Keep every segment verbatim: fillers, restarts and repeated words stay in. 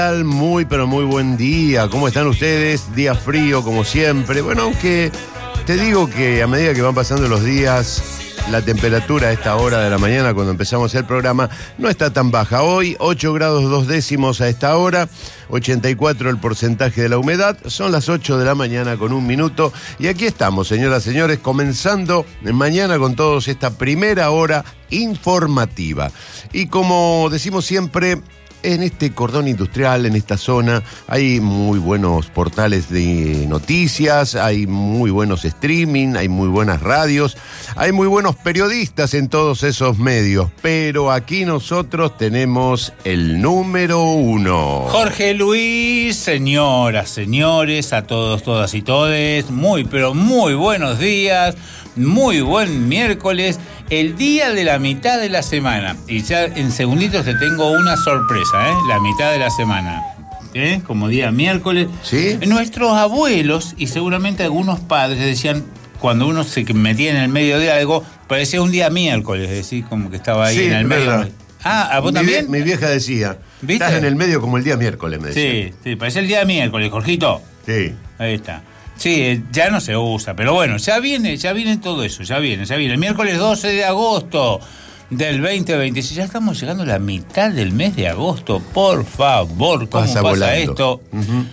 Muy, pero muy buen día. ¿Cómo están ustedes? Día frío, como siempre. Bueno, aunque te digo que a medida que van pasando los días, la temperatura a esta hora de la mañana, cuando empezamos el programa, no está tan baja. Hoy, ocho grados dos décimos a esta hora, ochenta y cuatro el porcentaje de la humedad. Son las ocho de la mañana con un minuto. Y aquí estamos, señoras y señores, comenzando mañana con todos esta primera hora informativa. Y como decimos siempre, en este cordón industrial, en esta zona, hay muy buenos portales de noticias, hay muy buenos streaming, hay muy buenas radios, hay muy buenos periodistas en todos esos medios, pero aquí nosotros tenemos el número uno. Jorge Luis, señoras, señores, a todos, todas y todes, muy, pero muy buenos días, muy buen miércoles. El día de la mitad de la semana. Y ya en segunditos te tengo una sorpresa, ¿eh? La mitad de la semana. ¿Eh? Como día miércoles. ¿Sí? Nuestros abuelos y seguramente algunos padres decían, cuando uno se metía en el medio de algo, parecía un día miércoles, es decir, como que estaba ahí sí, en el medio. Verdad. Ah, ¿a vos mi también? Vie- mi vieja decía, ¿viste? Estás en el medio como el día miércoles, me decía. Sí, sí, parecía el día miércoles, Jorgito. Sí. Ahí está. Sí, ya no se usa, pero bueno, ya viene, ya viene todo eso, ya viene, ya viene. El miércoles doce de agosto del veinte veintiséis, ya estamos llegando a la mitad del mes de agosto, por favor, ¿cómo pasa, pasa volando esto? Uh-huh.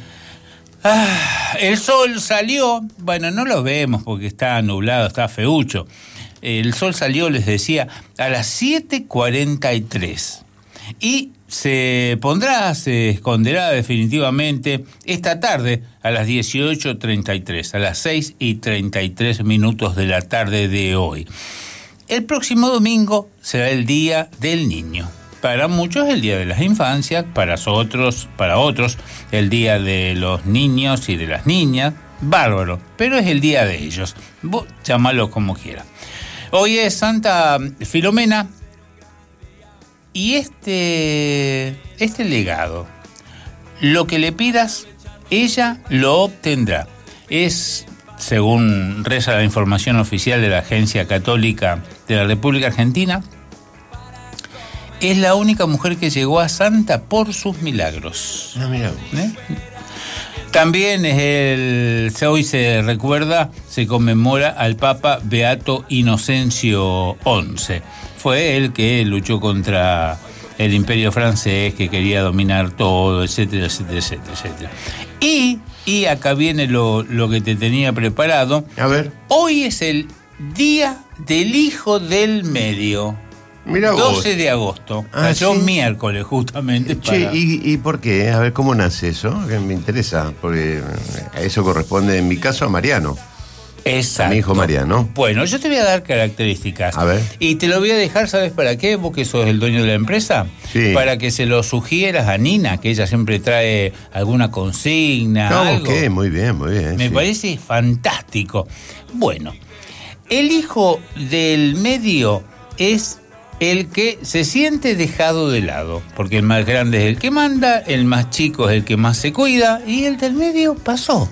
Ah, el sol salió, bueno, no lo vemos porque está nublado, está feucho. El sol salió, les decía, a las siete cuarenta y tres. Y se pondrá, se esconderá definitivamente esta tarde a las dieciocho treinta y tres, a las seis y treinta y tres minutos de la tarde de hoy. El próximo domingo será el Día del Niño. Para muchos el Día de las Infancias, para otros, para otros el Día de los Niños y de las Niñas. Bárbaro, pero es el día de ellos. Vos llámalo como quieras. Hoy es Santa Filomena. Y este, este legado, lo que le pidas, ella lo obtendrá. Es, según reza la información oficial de la Agencia Católica de la República Argentina, es la única mujer que llegó a Santa por sus milagros. Ah, mira. ¿Eh? También es el, hoy se recuerda, se conmemora al Papa Beato Inocencio once. Fue él que luchó contra el imperio francés, que quería dominar todo, etcétera, etcétera, etcétera, etcétera. Y, y acá viene lo, lo que te tenía preparado. A ver. Hoy es el Día del Hijo del Medio. Mira vos. doce de agosto. Ah, Cayó ¿sí? Miércoles, justamente. Che, para... ¿y, ¿y por qué? A ver, ¿cómo nace eso? Que me interesa, porque eso corresponde, en mi caso, a Mariano. Exacto. A mi hijo Mariano. Bueno, yo te voy a dar características. A ver. Y te lo voy a dejar, ¿sabes para qué? Vos que sos el dueño de la empresa. Sí. Para que se lo sugieras a Nina, que ella siempre trae alguna consigna, No, algo. ok, muy bien, muy bien. Me sí. parece fantástico. Bueno, el hijo del medio es el que se siente dejado de lado, porque el más grande es el que manda, el más chico es el que más se cuida, y el del medio pasó.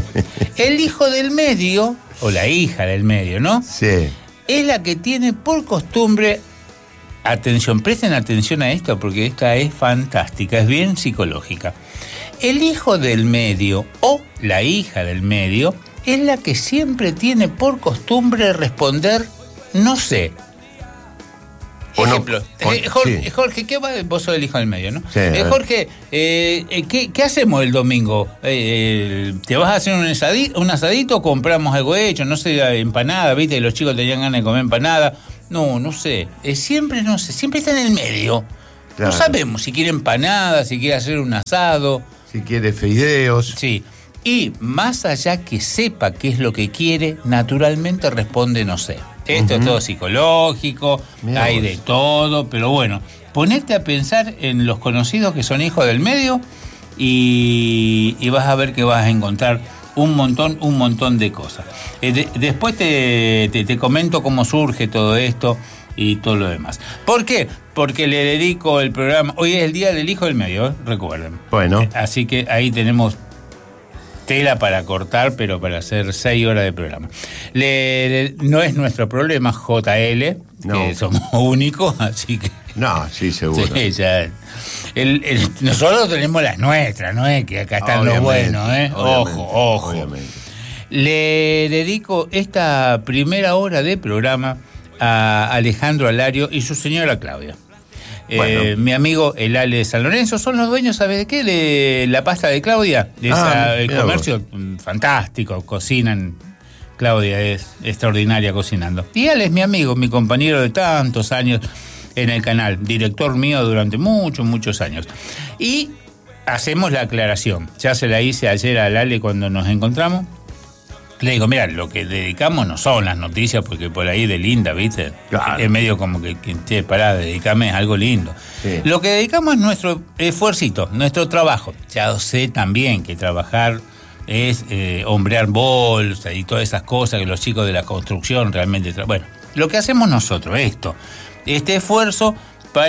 El hijo del medio, o la hija del medio, ¿no? Sí. Es la que tiene por costumbre, atención, presten atención a esto porque esta es fantástica, es bien psicológica. El hijo del medio o la hija del medio es la que siempre tiene por costumbre responder no sé. O no, Ejemplo, o- eh, Jorge, sí. Jorge, ¿qué va? Vos sos el hijo del medio, ¿no? Sí, Eh, a ver. Jorge, eh, eh, ¿qué, ¿qué hacemos el domingo? Eh, eh, ¿Te vas a hacer un asadito, un asadito o compramos algo hecho? No sé, empanada, ¿viste? Los chicos tenían ganas de comer empanada. No, no sé. Eh, siempre, no sé, siempre está en el medio. Claro. No sabemos si quiere empanada, si quiere hacer un asado. Si quiere fideos. Sí. Y más allá que sepa qué es lo que quiere, naturalmente responde no sé. Esto Uh-huh. es todo psicológico, Mirá hay vos. de todo, pero bueno, ponete a pensar en los conocidos que son hijos del medio y, y vas a ver que vas a encontrar un montón, un montón de cosas. Eh, de, después te, te, te comento cómo surge todo esto y todo lo demás. ¿Por qué? Porque le dedico el programa, hoy es el Día del Hijo del Medio, ¿eh? Recuerden. Bueno. Eh, Así que ahí tenemos tela para cortar, pero para hacer seis horas de programa. Le, le- no es nuestro problema, J L, No. que somos únicos, así que No, sí, seguro. Sí, ya. El, el, nosotros tenemos las nuestras, ¿no es? Que acá están los buenos, ¿eh? Ojo, ojo. Obviamente. Le dedico esta primera hora de programa a Alejandro Alario y su señora Claudia. Bueno. Eh, mi amigo el Ale de San Lorenzo son los dueños, ¿sabes de qué? De la pasta de Claudia, de ah, ese comercio vos. Fantástico, cocinan. Claudia es extraordinaria cocinando. Y él es mi amigo, mi compañero de tantos años en el canal, director mío durante muchos, muchos años. Y hacemos la aclaración. Ya se la hice ayer al Ale cuando nos encontramos. Le digo, mira, lo que dedicamos no son las noticias, porque por ahí de linda, ¿viste? Claro. Es medio como que, que che, pará, dedicame a algo lindo. Sí. Lo que dedicamos es nuestro esfuercito, nuestro trabajo. Ya sé también que trabajar es eh, hombrear bolsa y todas esas cosas que los chicos de la construcción realmente... Tra- bueno, lo que hacemos nosotros, esto, este esfuerzo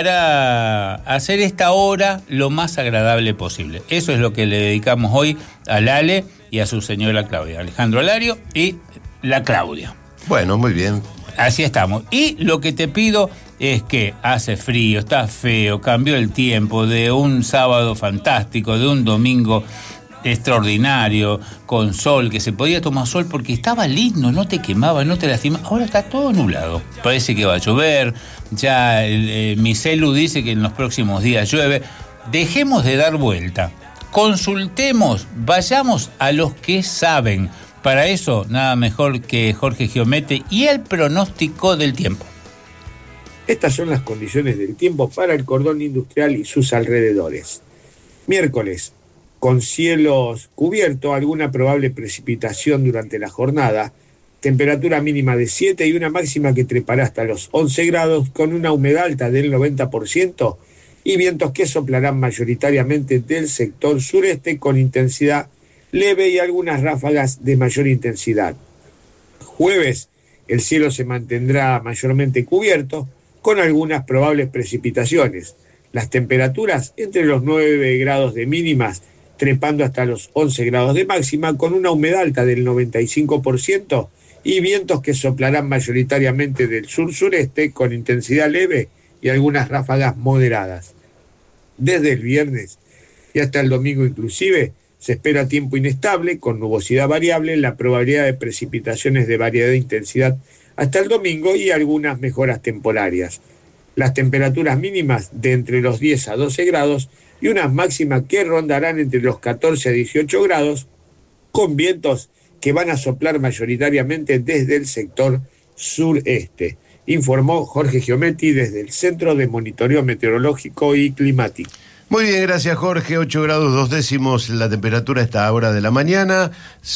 para hacer esta hora lo más agradable posible. Eso es lo que le dedicamos hoy al Ale y a su señora Claudia. Alejandro Alario y la Claudia. Bueno, muy bien. Así estamos. Y lo que te pido es que hace frío, está feo, cambió el tiempo de un sábado fantástico, de un domingo extraordinario, con sol, que se podía tomar sol porque estaba lindo, no te quemaba, no te lastimaba. Ahora está todo nublado. Parece que va a llover. Ya el, eh, mi celu dice que en los próximos días llueve. Dejemos de dar vuelta. Consultemos, vayamos a los que saben. Para eso, nada mejor que Jorge Giomete y el pronóstico del tiempo. Estas son las condiciones del tiempo para el cordón industrial y sus alrededores. Miércoles, con cielos cubiertos, alguna probable precipitación durante la jornada, temperatura mínima de siete y una máxima que trepará hasta los once grados, con una humedad alta del noventa por ciento y vientos que soplarán mayoritariamente del sector sureste con intensidad leve y algunas ráfagas de mayor intensidad. Jueves, el cielo se mantendrá mayormente cubierto, con algunas probables precipitaciones. Las temperaturas entre los nueve grados de mínimas, trepando hasta los once grados de máxima, con una humedad alta del noventa y cinco por ciento y vientos que soplarán mayoritariamente del sur-sureste con intensidad leve y algunas ráfagas moderadas. Desde el viernes y hasta el domingo inclusive, se espera tiempo inestable, con nubosidad variable, la probabilidad de precipitaciones de variedad de intensidad hasta el domingo y algunas mejoras temporarias. Las temperaturas mínimas de entre los diez a doce grados y unas máximas que rondarán entre los catorce a dieciocho grados, con vientos que van a soplar mayoritariamente desde el sector sureste, informó Jorge Giomete desde el Centro de Monitoreo Meteorológico y Climático. Muy bien, gracias Jorge. ocho grados dos décimos la temperatura a esta hora de la mañana,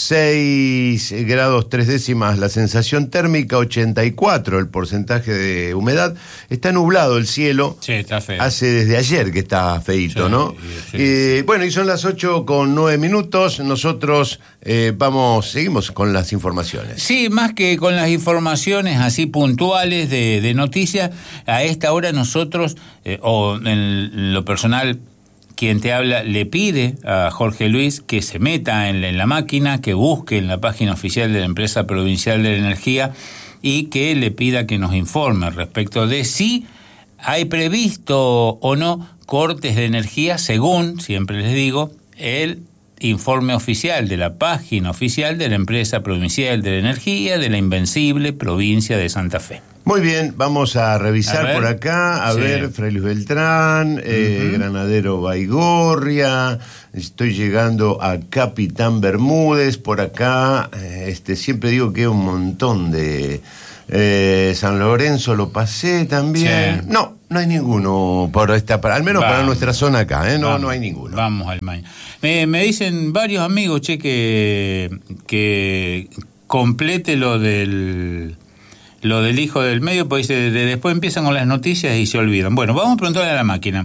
seis grados tres décimas la sensación térmica, ochenta y cuatro el porcentaje de humedad. Está nublado el cielo. Sí, está feo. Hace desde ayer que está feíto, sí, ¿no? Sí. Eh, bueno, y son las ocho con nueve minutos. Nosotros eh, vamos, seguimos con las informaciones. Sí, más que con las informaciones así puntuales de, de noticias, a esta hora nosotros, eh, o en lo personal, quien te habla le pide a Jorge Luis que se meta en la, en la máquina, que busque en la página oficial de la Empresa Provincial de la Energía y que le pida que nos informe respecto de si hay previsto o no cortes de energía según, siempre les digo, el informe oficial de la página oficial de la Empresa Provincial de la Energía de la Invencible Provincia de Santa Fe. Muy bien, vamos a revisar a por acá, a sí. ver, Fray Luis Beltrán, uh-huh. eh, Granadero Baigorria, estoy llegando a Capitán Bermúdez, por acá, eh, este siempre digo que hay un montón de... Eh, San Lorenzo lo pasé también. Sí. No, no hay ninguno por esta, para, al menos vamos, para nuestra zona acá, ¿eh? No, vamos, no hay ninguno. Vamos al mañana. Me, me dicen varios amigos, che, que, que complete lo del... Lo del hijo del medio, pues dice, de, después empiezan con las noticias y se olvidan. Bueno, vamos a preguntarle a la máquina.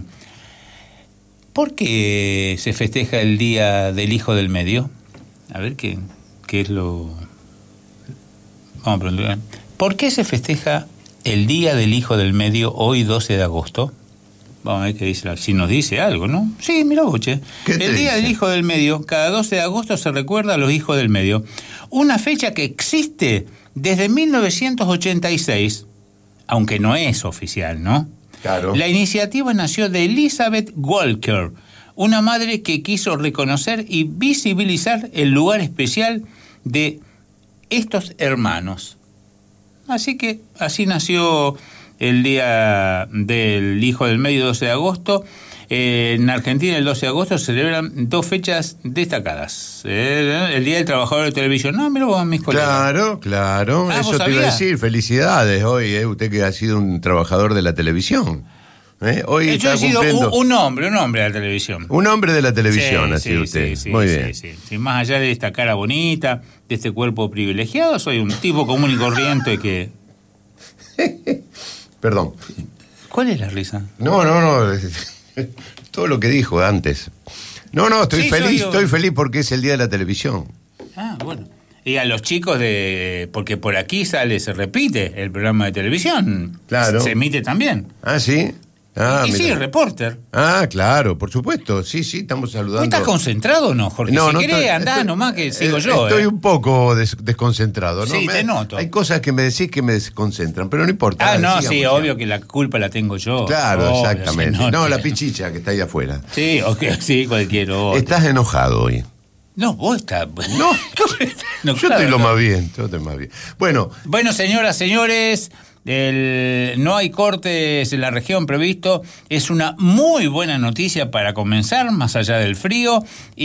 ¿Por qué se festeja el Día del Hijo del Medio? A ver qué, qué es lo... Vamos a preguntarle. ¿Por qué se festeja el Día del Hijo del Medio hoy doce de agosto? Vamos a ver qué dice, si nos dice algo, ¿no? Sí, mira vos, che. El Día dice? del Hijo del Medio, cada doce de agosto se recuerda a los hijos del medio. Una fecha que existe desde mil novecientos ochenta y seis, aunque no es oficial, ¿no? Claro. La iniciativa nació de Elizabeth Walker, una madre que quiso reconocer y visibilizar el lugar especial de estos hermanos. Así que así nació el Día del Hijo del Medio, doce de agosto. Eh, en Argentina el doce de agosto se celebran dos fechas destacadas. Eh, el Día del Trabajador de Televisión. No, mira vos, mis colegas. Claro, claro. Ah, Eso ¿vos te iba a sabías? decir. Felicidades hoy, eh, usted que ha sido un trabajador de la televisión. ¿Eh? Hoy Yo está he sido cumpliendo... un, un hombre, un hombre de la televisión. Un hombre de la televisión, Sí, así sí, usted. sí, sí, Muy sí, bien. sí, sí. Más allá de esta cara bonita, de este cuerpo privilegiado, soy un tipo común y corriente que... Perdón. ¿Cuál es la risa? No, no, no. Todo lo que dijo antes. No, no, estoy Sí, feliz, soy- estoy feliz porque es el día de la televisión. Ah, bueno. Y a los chicos de... Porque por aquí sale, se repite el programa de televisión. Claro. Se emite también. Ah, sí. Ah, y sí, mira. reporter. Ah, claro, por supuesto. Sí, sí, estamos ¿Vos saludando. estás concentrado o no, Jorge? No, si no querés, estoy- andá estoy- nomás que sigo eh, yo. Estoy eh. un poco des- desconcentrado, ¿no? Sí, Me- te noto. Hay cosas que me decís que me desconcentran, pero no importa. Ah, no, sigamos, sí, sigamos. obvio que la culpa la tengo yo. Claro, Obvio, exactamente. se nota. No, la pichicha que está ahí afuera. Sí, ok, sí, cualquier otro. Estás enojado hoy. No, vos estás... No, No, yo claro, estoy lo no. más bien, yo estoy más bien. Bueno, Bueno, señoras, señores, el- no hay cortes en la región previsto. Es una muy buena noticia para comenzar, más allá del frío.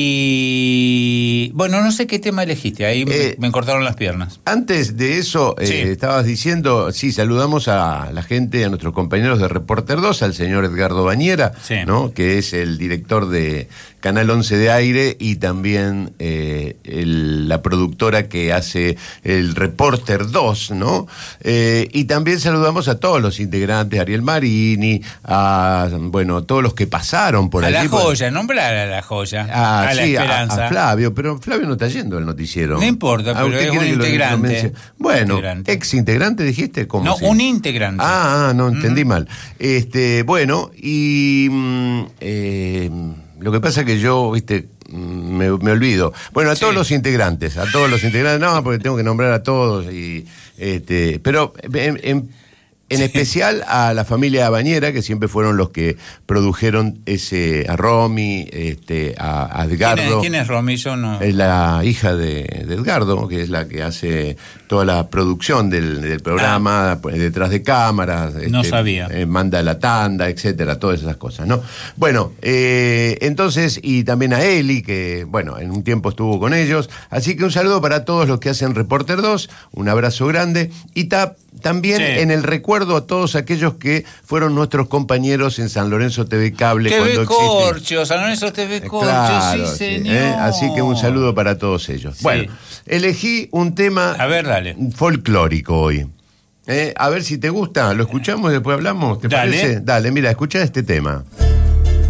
Y bueno, no sé qué tema elegiste, ahí me- Eh, me cortaron las piernas. antes de eso, eh, Sí. estabas diciendo, sí, saludamos a la gente, a nuestros compañeros de Reporter dos, al señor Edgardo Bañera, Sí. ¿no? Que es el director de Canal once de Aire y también eh, el- la productora que hace el Reporter dos, ¿no? Eh, y también saludamos a todos los integrantes, a Ariel Marini, a, bueno, todos los que pasaron por A allí. la por- joya, nombrar a la joya, Ah, a la sí, a- esperanza. A, Flavio, pero Flavio no está yendo al noticiero. No importa, Ah, pero ¿usted es quiere un que lo- lo integrante. mencione? Bueno, Integrante. ex integrante dijiste, ¿cómo? No, así? un integrante. Ah, ah, no entendí mal. Este, bueno, y mm, eh, lo que pasa es que yo, viste, mm, me, me olvido. Bueno, a Sí. todos los integrantes, a todos los integrantes, no, porque tengo que nombrar a todos y este, pero en, en- en especial a la familia Bañera, que siempre fueron los que produjeron ese, a Romy, este, a, a ¿Quién Edgardo. es, quién es Romy? Yo no... Es la hija de, de Edgardo, que es la que hace toda la producción del, del programa, pues, detrás de cámaras. No sabía. eh, manda la tanda, etcétera, todas esas cosas, ¿no? Bueno, eh, entonces, y también a Eli, que, bueno, en un tiempo estuvo con ellos. Así que un saludo para todos los que hacen Reporter dos, un abrazo grande. Y ta- también Sí. en el recuerdo a todos aquellos que fueron nuestros compañeros en San Lorenzo T V Cable. T V cuando Corcho, San Lorenzo T V existe- Corcho, Claro, sí, sí, señor. ¿eh? Así que un saludo para todos ellos. Sí. Bueno, elegí un tema A ver, dale. folclórico hoy. ¿Eh? A ver si te gusta, lo escuchamos y después hablamos, ¿te Dale. parece? Dale, mira, escucha este tema.